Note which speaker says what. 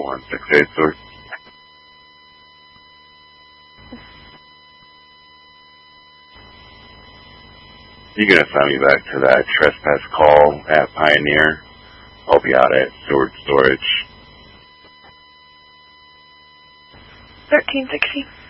Speaker 1: 168 source. You can assign me back to that trespass call at Pioneer. I'll be out at Seward Storage.
Speaker 2: 1360.